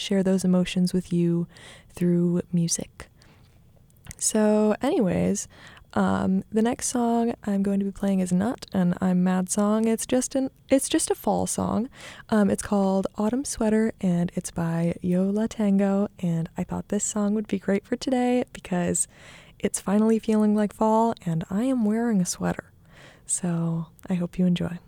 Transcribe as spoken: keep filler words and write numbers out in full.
share those emotions with you through music. So anyways, um, the next song I'm going to be playing is Nut, and I'm Mad Song. It's just an it's just a fall song. Um, it's called Autumn Sweater, and it's by Yo La Tango, and I thought this song would be great for today because it's finally feeling like fall, and I am wearing a sweater. So I hope you enjoy.